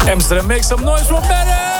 Amsterdam, make some noise for Medics!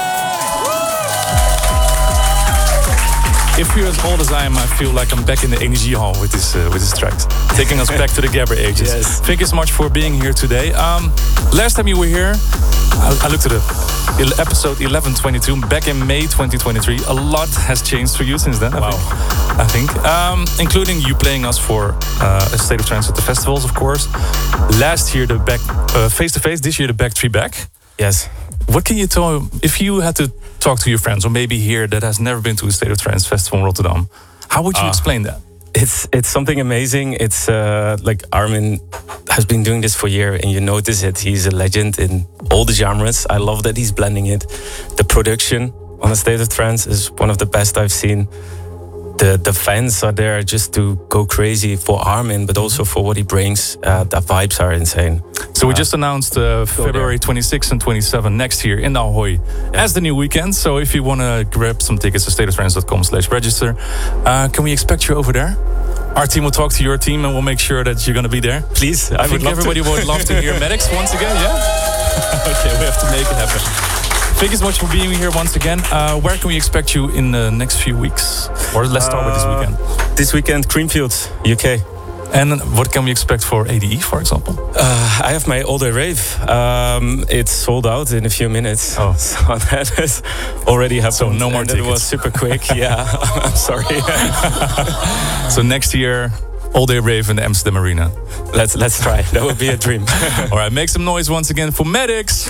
If you're as old as I am, I feel like I'm back in the Energy Hall with this tracks, taking us back to the Gabber ages. Yes. Thank you so much for being here today. Last time you were here, I looked at episode 1122 back in May 2023. A lot has changed for you since then. I think, including you playing us for a State of Trance at the festivals, of course. Last year the back face to face. This year the back three back. Yes. What can you tell if you had to talk to your friends, or maybe here that has never been to a State of Trance festival in Rotterdam? How would you explain that? It's something amazing. It's like Armin has been doing this for years, and you notice it. He's a legend in all the genres. I love that he's blending it. The production on a State of Trance is one of the best I've seen. The fans are there just to go crazy for Armin, but also for what he brings. The vibes are insane. So we just announced February 26 and 27 next year in Ahoy as the new weekend. So if you want to grab some tickets at stateoftrance.com/register, can we expect you over there? Our team will talk to your team and we'll make sure that you're going to be there. Please, I think everybody would love to hear Medics once again, yeah? Okay, we have to make it happen. Thank you so much for being here once again. Where can we expect you in the next few weeks? Or let's start with this weekend. This weekend, Creamfields, UK. And what can we expect for ADE, for example? I have my all-day rave. It's sold out in a few minutes. Oh. So that has already happened. So no more and tickets. It was super quick. Yeah, I'm sorry. So next year, all-day rave in the Amsterdam Arena. Let's try. That would be a dream. All right, make some noise once again for Medics.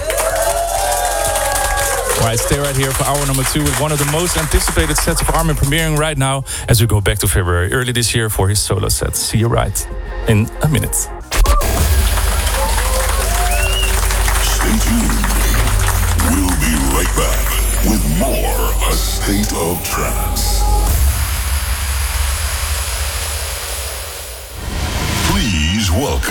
All right, stay right here for hour number 2 with one of the most anticipated sets of Armin premiering right now as we go back to February early this year for his solo set. See you right in a minute. Stay tuned. We'll be right back with more A State of Trance. Please welcome